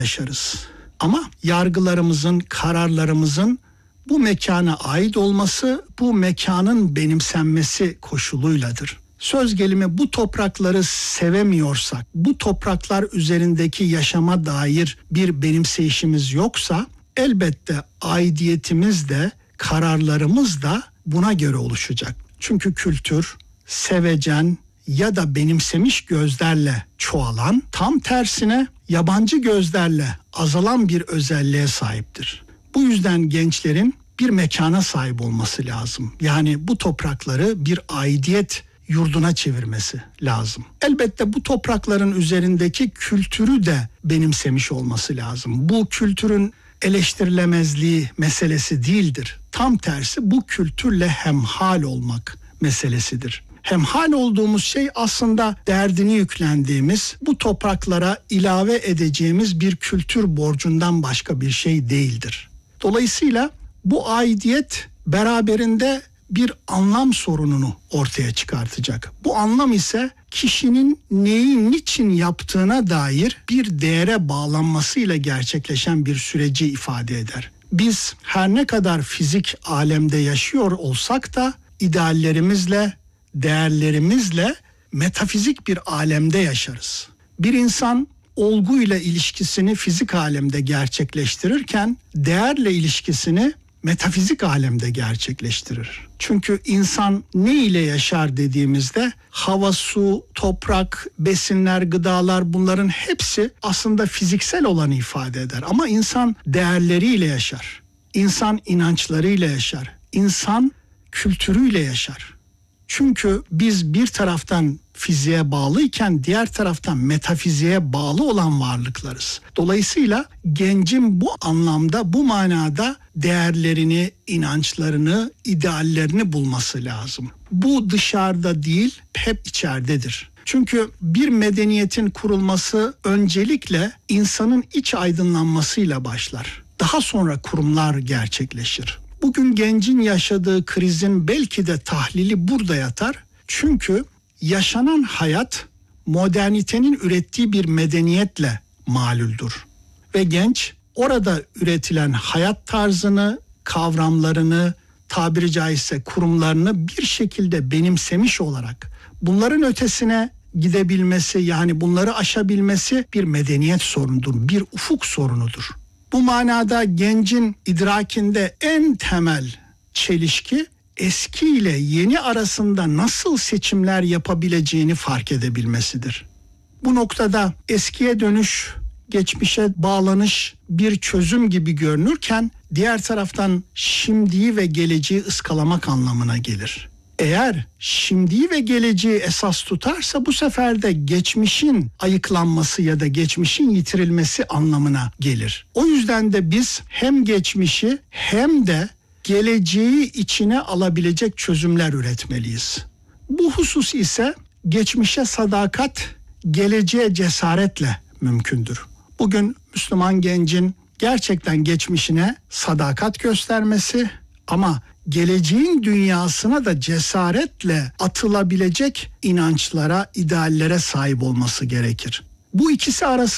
yaşarız. Ama yargılarımızın, kararlarımızın bu mekana ait olması, bu mekanın benimsenmesi koşuluyladır. Söz gelimi bu toprakları sevemiyorsak, bu topraklar üzerindeki yaşama dair bir benimseyişimiz yoksa, elbette aidiyetimiz de, kararlarımız da buna göre oluşacak. Çünkü kültür, sevecen ya da benimsemiş gözlerle çoğalan, tam tersine yabancı gözlerle azalan bir özelliğe sahiptir. Bu yüzden gençlerin bir mekana sahip olması lazım. Yani bu toprakları bir aidiyet yurduna çevirmesi lazım. Elbette bu toprakların üzerindeki kültürü de benimsemiş olması lazım. Bu kültürün eleştirilemezliği meselesi değildir. Tam tersi bu kültürle hemhal olmak meselesidir. Hemhal olduğumuz şey aslında derdini yüklendiğimiz, bu topraklara ilave edeceğimiz bir kültür borcundan başka bir şey değildir. Dolayısıyla bu aidiyet beraberinde bir anlam sorununu ortaya çıkartacak. Bu anlam ise kişinin neyi niçin yaptığına dair bir değere bağlanmasıyla gerçekleşen bir süreci ifade eder. Biz her ne kadar fizik alemde yaşıyor olsak da ideallerimizle, değerlerimizle metafizik bir alemde yaşarız. Bir insan olguyla ilişkisini fizik alemde gerçekleştirirken değerle ilişkisini metafizik alemde gerçekleştirir. Çünkü insan ne ile yaşar dediğimizde hava, su, toprak, besinler, gıdalar, bunların hepsi aslında fiziksel olanı ifade eder. Ama insan değerleriyle yaşar. İnsan inançlarıyla yaşar. İnsan kültürüyle yaşar. Çünkü biz bir taraftan fiziğe bağlıyken diğer taraftan metafiziğe bağlı olan varlıklarız. Dolayısıyla gencin bu anlamda, bu manada değerlerini, inançlarını, ideallerini bulması lazım. Bu dışarıda değil, hep içeridedir. Çünkü bir medeniyetin kurulması öncelikle insanın iç aydınlanmasıyla başlar. Daha sonra kurumlar gerçekleşir. Bugün gencin yaşadığı krizin belki de tahlili burada yatar. Çünkü yaşanan hayat modernitenin ürettiği bir medeniyetle malüldür. Ve genç orada üretilen hayat tarzını, kavramlarını, tabiri caizse kurumlarını bir şekilde benimsemiş olarak bunların ötesine gidebilmesi, yani bunları aşabilmesi bir medeniyet sorunudur, bir ufuk sorunudur. Bu manada gencin idrakinde en temel çelişki eski ile yeni arasında nasıl seçimler yapabileceğini fark edebilmesidir. Bu noktada eskiye dönüş, geçmişe bağlanış bir çözüm gibi görünürken diğer taraftan şimdiyi ve geleceği ıskalamak anlamına gelir. Eğer şimdiyi ve geleceği esas tutarsa bu sefer de geçmişin ayıklanması ya da geçmişin yitirilmesi anlamına gelir. O yüzden de biz hem geçmişi hem de geleceği içine alabilecek çözümler üretmeliyiz. Bu husus ise geçmişe sadakat, geleceğe cesaretle mümkündür. Bugün Müslüman gencin gerçekten geçmişine sadakat göstermesi ama geleceğin dünyasına da cesaretle atılabilecek inançlara, ideallere sahip olması gerekir. Bu ikisi arasında